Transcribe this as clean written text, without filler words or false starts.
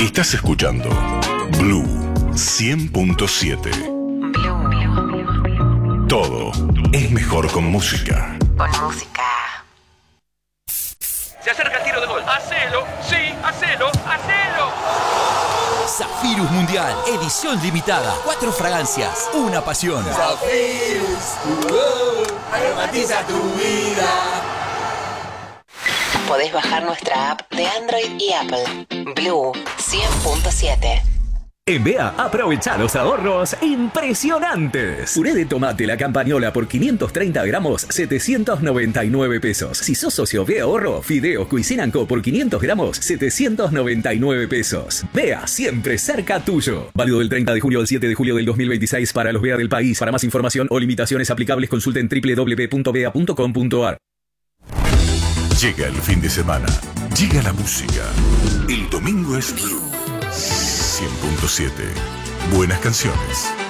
Estás escuchando Blue 100.7. Todo es mejor con música. Con música. Se acerca el tiro de gol. ¡Hacelo! ¡Sí! ¡Hacelo! ¡Hacelo! Zafirus Mundial, edición limitada. 4 fragancias, una pasión. Zafirus, aromatiza tu vida. Podés bajar nuestra app de Android y Apple. Blue 100.7. En BEA, aprovecha los ahorros impresionantes. Puré de tomate La Campañola por 530 gramos, 799 pesos. Si sos socio BEA Ahorro, fideos Cuisine & Co por 500 gramos, 799 pesos. BEA, siempre cerca tuyo. Válido del 30 de julio al 7 de julio del 2026 para los BEA del país. Para más información o limitaciones aplicables, consulten www.bea.com.ar. Llega el fin de semana. Llega la música. El domingo es Blue 100.7. Buenas canciones.